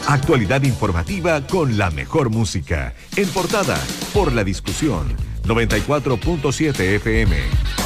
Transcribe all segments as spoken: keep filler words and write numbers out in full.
Actualidad informativa con la mejor música. En portada, por La Discusión, noventa y cuatro punto siete F M.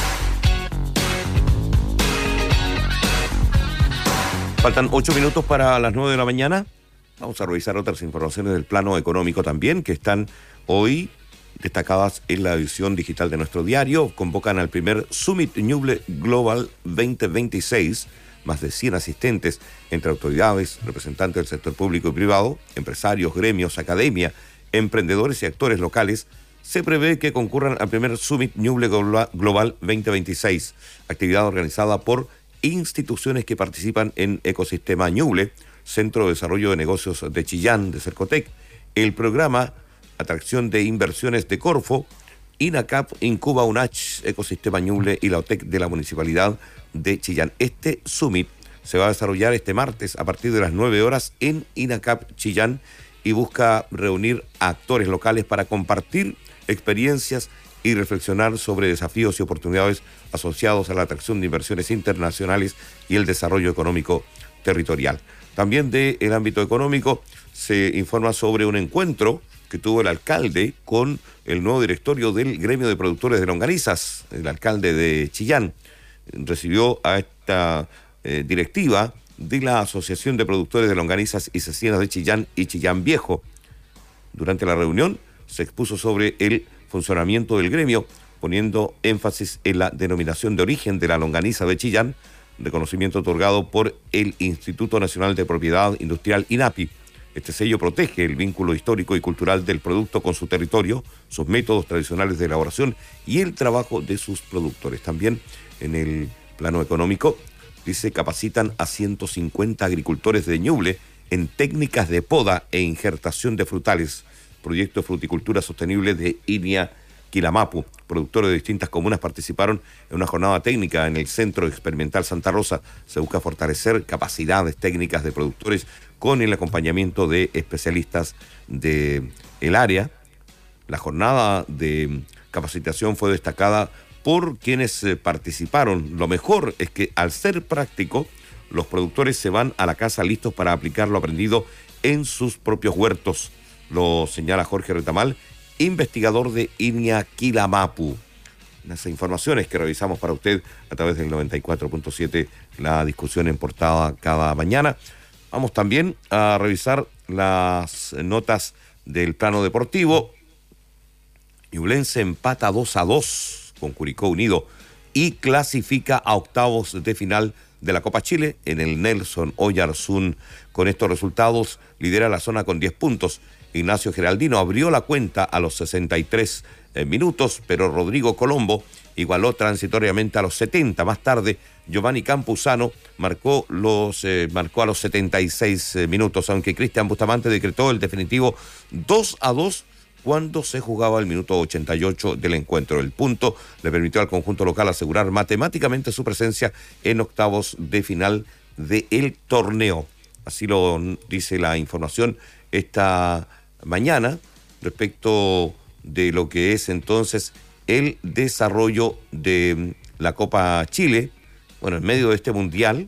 Faltan ocho minutos para las nueve de la mañana. Vamos a revisar otras informaciones del plano económico también, que están hoy destacadas en la edición digital de nuestro diario. Convocan al primer Summit Ñuble Global veinte veintiséis. Más de cien asistentes entre autoridades, representantes del sector público y privado, empresarios, gremios, academia, emprendedores y actores locales. Se prevé que concurran al primer Summit Ñuble Global veinte veintiséis, actividad organizada por instituciones que participan en Ecosistema Ñuble, Centro de Desarrollo de Negocios de Chillán, de Cercotec, el programa Atracción de Inversiones de Corfo, INACAP, Incuba UNACH, Ecosistema Ñuble y la O T E C de la Municipalidad de Chillán. Este Summit se va a desarrollar este martes a partir de las nueve horas en INACAP Chillán y busca reunir a actores locales para compartir experiencias y reflexionar sobre desafíos y oportunidades asociados a la atracción de inversiones internacionales y el desarrollo económico territorial. También del ámbito económico se informa sobre un encuentro que tuvo el alcalde con el nuevo directorio del gremio de productores de longanizas, el alcalde de Chillán. Recibió a esta eh, directiva de la Asociación de Productores de Longanizas y Cecinas de Chillán y Chillán Viejo. Durante la reunión se expuso sobre el funcionamiento del gremio, poniendo énfasis en la denominación de origen de la longaniza de Chillán, reconocimiento otorgado por el Instituto Nacional de Propiedad Industrial INAPI. Este sello protege el vínculo histórico y cultural del producto con su territorio, sus métodos tradicionales de elaboración y el trabajo de sus productores. También en el plano económico, dice, capacitan a ciento cincuenta agricultores de Ñuble en técnicas de poda e injertación de frutales. Proyecto de fruticultura sostenible de Inia Quilamapu. Productores de distintas comunas participaron en una jornada técnica en el Centro Experimental Santa Rosa. Se busca fortalecer capacidades técnicas de productores con el acompañamiento de especialistas del área. La jornada de capacitación fue destacada por quienes participaron. Lo mejor es que al ser práctico, los productores se van a la casa listos para aplicar lo aprendido en sus propios huertos. Lo señala Jorge Retamal, investigador de Inia Quilamapu. Las informaciones que revisamos para usted a través del noventa y cuatro punto siete, la discusión en portada cada mañana. Vamos también a revisar las notas del plano deportivo. Ñublense empata dos a dos con Curicó Unido y clasifica a octavos de final de la Copa Chile en el Nelson Oyarzún. Con estos resultados lidera la zona con diez puntos. Ignacio Geraldino abrió la cuenta a los sesenta y tres eh, minutos, pero Rodrigo Colombo igualó transitoriamente a los setenta. Más tarde, Giovanni Campuzano marcó, los, eh, marcó a los setenta y seis eh, minutos, aunque Cristian Bustamante decretó el definitivo dos a dos cuando se jugaba el minuto ochenta y ocho del encuentro. El punto le permitió al conjunto local asegurar matemáticamente su presencia en octavos de final del torneo. Así lo dice la información esta mañana respecto de lo que es entonces el desarrollo de la Copa Chile. Bueno, en medio de este mundial,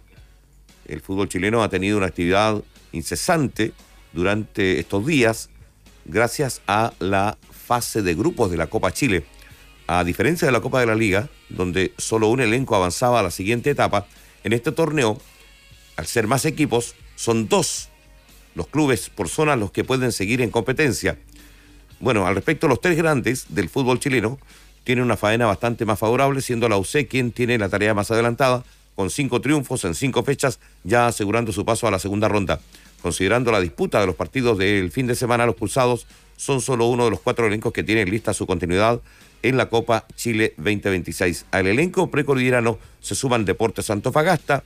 el fútbol chileno ha tenido una actividad incesante durante estos días gracias a la fase de grupos de la Copa Chile. A diferencia de la Copa de la Liga, donde solo un elenco avanzaba a la siguiente etapa, en este torneo, al ser más equipos, son dos los clubes por zona los que pueden seguir en competencia. Bueno, al respecto, los tres grandes del fútbol chileno tienen una faena bastante más favorable, siendo la U C quien tiene la tarea más adelantada, con cinco triunfos en cinco fechas, ya asegurando su paso a la segunda ronda. Considerando la disputa de los partidos del fin de semana, los pulsados son solo uno de los cuatro elencos que tienen lista su continuidad en la Copa Chile veinte veintiséis. Al elenco precordillerano se suman Deportes Antofagasta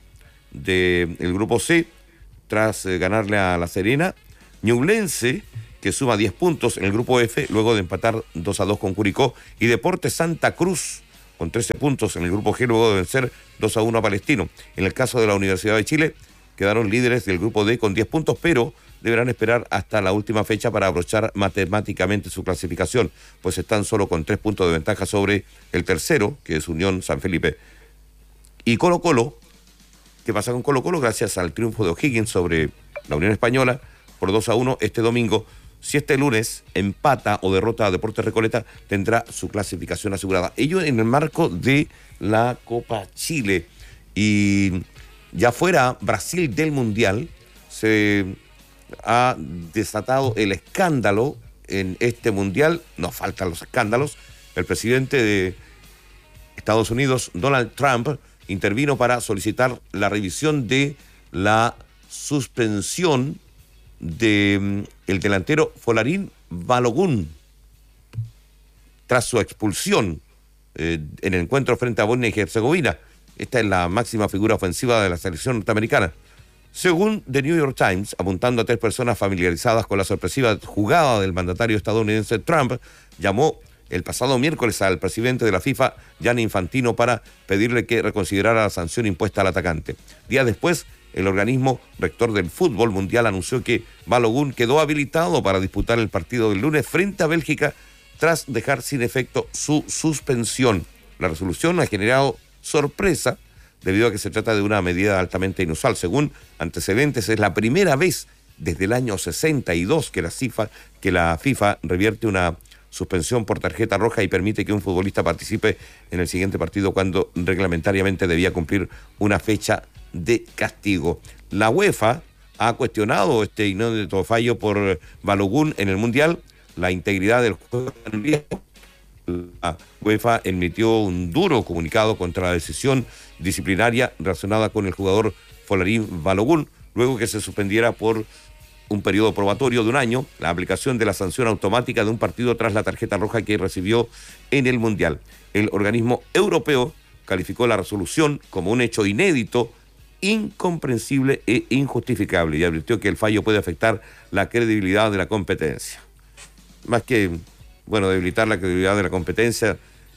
del Grupo C, tras eh, ganarle a La Serena, Ñublense, que suma diez puntos en el Grupo F, luego de empatar dos a dos con Curicó, y Deportes Santa Cruz, con trece puntos en el Grupo G, luego de vencer dos a uno a Palestino. En el caso de la Universidad de Chile, quedaron líderes del Grupo D con diez puntos, pero deberán esperar hasta la última fecha para abrochar matemáticamente su clasificación, pues están solo con tres puntos de ventaja sobre el tercero, que es Unión San Felipe. Y Colo Colo, ¿qué pasa con Colo Colo? Gracias al triunfo de O'Higgins sobre la Unión Española, por dos a uno este domingo. Si este lunes empata o derrota a Deportes Recoleta, tendrá su clasificación asegurada. Ello en el marco de la Copa Chile. Y ya fuera Brasil del Mundial, se ha desatado el escándalo en este Mundial. Nos faltan los escándalos. El presidente de Estados Unidos, Donald Trump, intervino para solicitar la revisión de la suspensión del de, el delantero Folarin Balogun tras su expulsión eh, en el encuentro frente a Bosnia y Herzegovina. Esta es la máxima figura ofensiva de la selección norteamericana. Según The New York Times, apuntando a tres personas familiarizadas con la sorpresiva jugada del mandatario estadounidense, Trump llamó el pasado miércoles al presidente de la FIFA, Gianni Infantino, para pedirle que reconsiderara la sanción impuesta al atacante. Días después, el organismo rector del fútbol mundial anunció que Balogun quedó habilitado para disputar el partido del lunes frente a Bélgica tras dejar sin efecto su suspensión. La resolución ha generado sorpresa debido a que se trata de una medida altamente inusual. Según antecedentes, es la primera vez desde el año sesenta y dos que la FIFA, que la FIFA revierte una suspensión por tarjeta roja y permite que un futbolista participe en el siguiente partido cuando reglamentariamente debía cumplir una fecha de castigo. La UEFA ha cuestionado este inédito fallo por Balogun en el Mundial, la integridad del juego en riesgo. La UEFA emitió un duro comunicado contra la decisión disciplinaria relacionada con el jugador Folarin Balogun, luego que se suspendiera por un periodo probatorio de un año la aplicación de la sanción automática de un partido tras la tarjeta roja que recibió en el Mundial. El organismo europeo calificó la resolución como un hecho inédito, incomprensible e injustificable y advirtió que el fallo puede afectar la credibilidad de la competencia. Más que, bueno, debilitar la credibilidad de la competencia,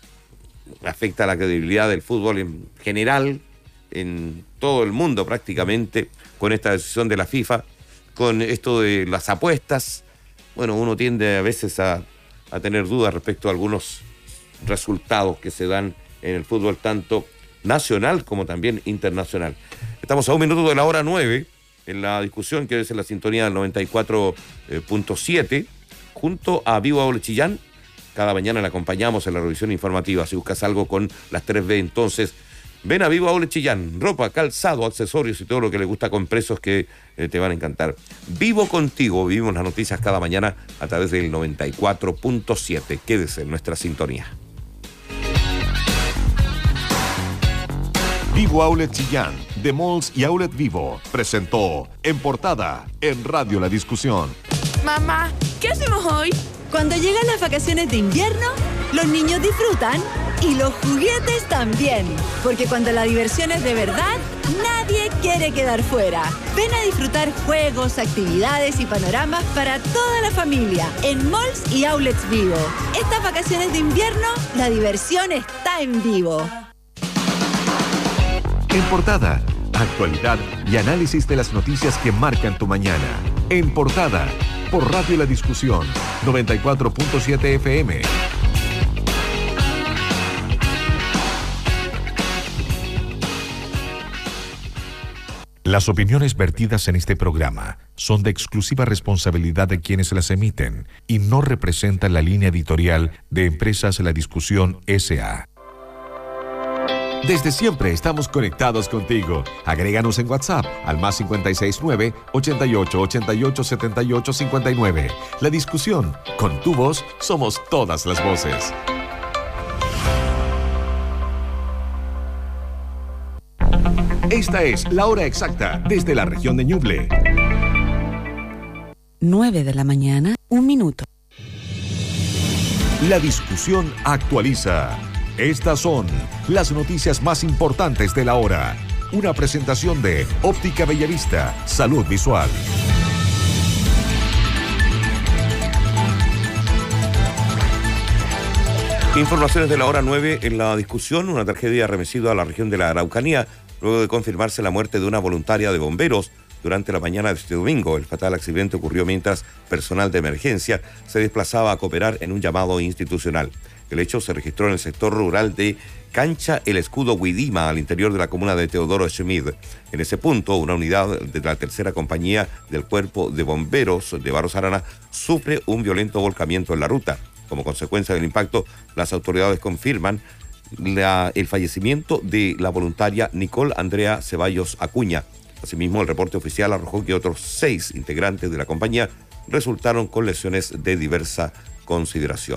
afecta la credibilidad del fútbol en general, en todo el mundo prácticamente, con esta decisión de la FIFA, con esto de las apuestas. Bueno, uno tiende a veces a, a tener dudas respecto a algunos resultados que se dan en el fútbol, tanto nacional como también internacional. Estamos a un minuto de la hora nueve en la discusión que es en la sintonía del noventa y cuatro punto siete, junto a Vivo Aule Chillán. Cada mañana le acompañamos en la revisión informativa. Si buscas algo con las tres B, entonces ven a Vivo Aule Chillán. Ropa, calzado, accesorios y todo lo que le gusta con precios que eh, te van a encantar. Vivo contigo. Vivimos las noticias cada mañana a través del noventa y cuatro punto siete. Quédese en nuestra sintonía. Vivo Outlet Chillán, de Malls y Outlet Vivo, presentó En Portada, en Radio La Discusión. Mamá, ¿qué hacemos hoy? Cuando llegan las vacaciones de invierno, los niños disfrutan y los juguetes también. Porque cuando la diversión es de verdad, nadie quiere quedar fuera. Ven a disfrutar juegos, actividades y panoramas para toda la familia en Malls y Outlets Vivo. Estas vacaciones de invierno, la diversión está en Vivo. En Portada, actualidad y análisis de las noticias que marcan tu mañana. En Portada, por Radio La Discusión, noventa y cuatro punto siete F M. Las opiniones vertidas en este programa son de exclusiva responsabilidad de quienes las emiten y no representan la línea editorial de Empresas La Discusión S A Desde siempre estamos conectados contigo. Agréganos en WhatsApp al más cinco seis nueve, ochenta y ocho, ochenta y ocho, setenta y ocho, cincuenta y nueve. La Discusión. Con tu voz somos todas las voces. Esta es la hora exacta desde la región de Ñuble. nueve de la mañana, un minuto. La Discusión actualiza. Estas son las noticias más importantes de la hora. Una presentación de Óptica Bellavista, Salud Visual. Informaciones de la hora nueve en La Discusión. Una tragedia remecida a la región de la Araucanía luego de confirmarse la muerte de una voluntaria de bomberos durante la mañana de este domingo. El fatal accidente ocurrió mientras personal de emergencia se desplazaba a cooperar en un llamado institucional. El hecho se registró en el sector rural de Cancha El Escudo Huidima, al interior de la comuna de Teodoro Schmid. En ese punto, una unidad de la tercera compañía del Cuerpo de Bomberos de Barros Arana sufre un violento volcamiento en la ruta. Como consecuencia del impacto, las autoridades confirman la, el fallecimiento de la voluntaria Nicole Andrea Ceballos Acuña. Asimismo, el reporte oficial arrojó que otros seis integrantes de la compañía resultaron con lesiones de diversa consideración.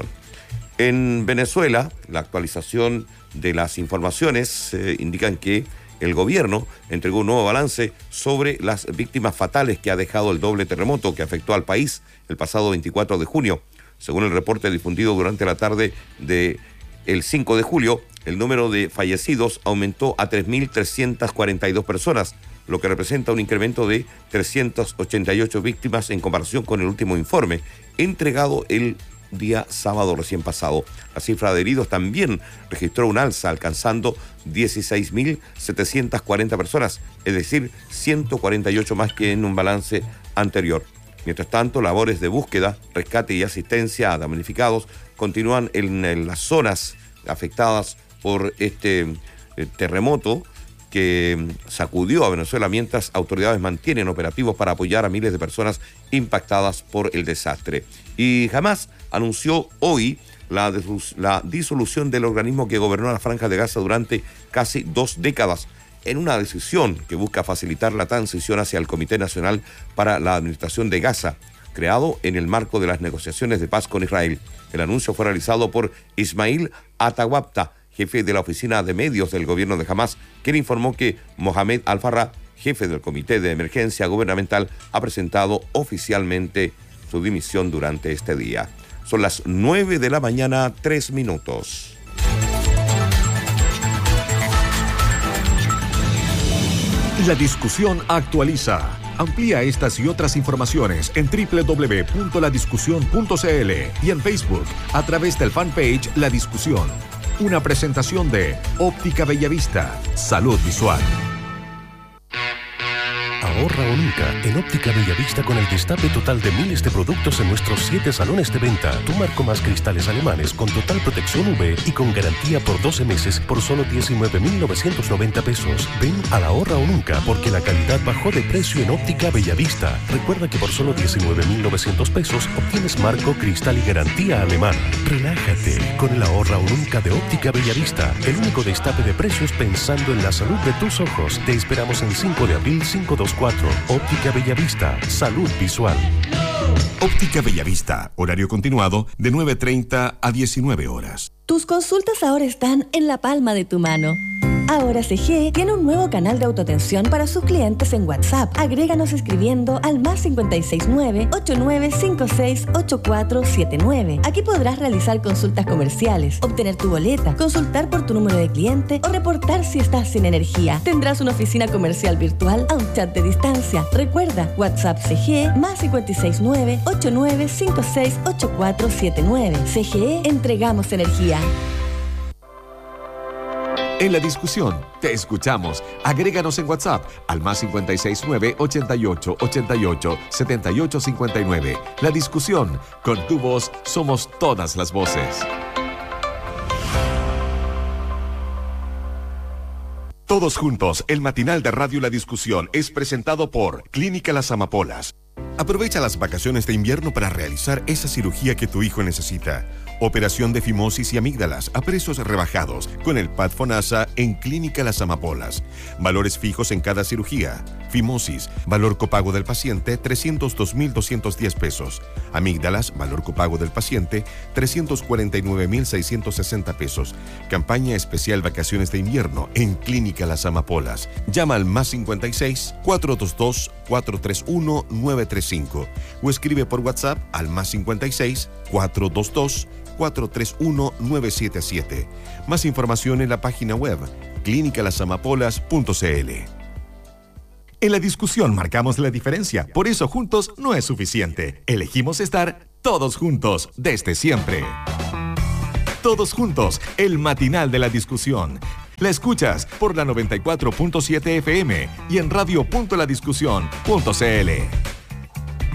En Venezuela, la actualización de las informaciones eh, indican que el gobierno entregó un nuevo balance sobre las víctimas fatales que ha dejado el doble terremoto que afectó al país el pasado veinticuatro de junio. Según el reporte difundido durante la tarde del cinco de julio, el número de fallecidos aumentó a tres mil trescientas cuarenta y dos personas, lo que representa un incremento de trescientas ochenta y ocho víctimas en comparación con el último informe entregado el día sábado recién pasado. La cifra de heridos también registró un alza, alcanzando dieciséis mil setecientas cuarenta personas, es decir, ciento cuarenta y ocho más que en un balance anterior. Mientras tanto, labores de búsqueda, rescate y asistencia a damnificados continúan en, en las zonas afectadas por este eh, terremoto que sacudió a Venezuela, mientras autoridades mantienen operativos para apoyar a miles de personas impactadas por el desastre. Y Hamas anunció hoy la, la disolución del organismo que gobernó la Franja de Gaza durante casi dos décadas, en una decisión que busca facilitar la transición hacia el Comité Nacional para la Administración de Gaza, creado en el marco de las negociaciones de paz con Israel. El anuncio fue realizado por Ismail Atawapta, jefe de la oficina de medios del gobierno de Hamas, quien informó que Mohamed Al-Farra, jefe del Comité de Emergencia Gubernamental, ha presentado oficialmente su dimisión durante este día. Son las nueve de la mañana, tres minutos. La discusión actualiza. Amplía estas y otras informaciones en doble u doble u doble u punto la discusión punto c l y en Facebook a través del fanpage La Discusión. Una presentación de Óptica Bellavista. Salud visual. Ahorra o nunca en Óptica Bellavista con el destape total de miles de productos en nuestros siete salones de venta. Tu marco más cristales alemanes con total protección U V y con garantía por doce meses por solo diecinueve mil novecientos noventa pesos. Ven a la Ahorra o nunca porque la calidad bajó de precio en Óptica Bellavista. Recuerda que por solo diecinueve mil novecientos pesos obtienes marco, cristal y garantía alemana. Relájate con el Ahorra o nunca de Óptica Bellavista. El único destape de precios pensando en la salud de tus ojos. Te esperamos en cinco de abril, quinientos veinticuatro. Óptica Bellavista, salud visual. Óptica Bellavista, horario continuado de nueve treinta a diecinueve horas. Tus consultas ahora están en la palma de tu mano. Ahora C G tiene un nuevo canal de autoatención para sus clientes en WhatsApp. Agréganos escribiendo al más cinco seis nueve, ocho nueve cinco seis, ocho cuatro siete nueve. Aquí podrás realizar consultas comerciales, obtener tu boleta, consultar por tu número de cliente o reportar si estás sin energía. Tendrás una oficina comercial virtual a un chat de distancia. Recuerda, WhatsApp C G más cinco seis nueve, ocho nueve cinco seis, ocho cuatro siete nueve. C G E, entregamos energía. En La Discusión, te escuchamos. Agréganos en WhatsApp al más cinco seis nueve, ochenta y ocho, ochenta y ocho, setenta y ocho cincuenta y nueve. La Discusión, con tu voz somos todas las voces. Todos juntos, el matinal de Radio La Discusión es presentado por Clínica Las Amapolas. Aprovecha las vacaciones de invierno para realizar esa cirugía que tu hijo necesita. Operación de fimosis y amígdalas a precios rebajados con el P A D FONASA en Clínica Las Amapolas. Valores fijos en cada cirugía. Fimosis, valor copago del paciente, trescientos dos mil doscientos diez pesos. Amígdalas, valor copago del paciente, trescientos cuarenta y nueve mil seiscientos sesenta pesos. Campaña especial vacaciones de invierno en Clínica Las Amapolas. Llama al más cincuenta y seis, cuatrocientos veintidós, cuatrocientos treinta y uno, novecientos treinta y cinco o escribe por WhatsApp al más cincuenta y seis, cuatrocientos veintidós, cuatrocientos treinta y uno, novecientos setenta y siete. Más información en la página web clínica las amapolas punto c l. En La Discusión marcamos la diferencia, por eso juntos no es suficiente. Elegimos estar todos juntos desde siempre. Todos juntos, el matinal de La Discusión. La escuchas por la noventa y cuatro punto siete F M y en radio punto la discusión punto c l.